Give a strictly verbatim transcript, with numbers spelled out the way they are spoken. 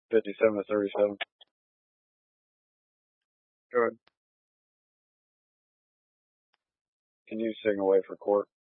fifty-seven to thirty-seven. Go ahead. Can you signal away for court?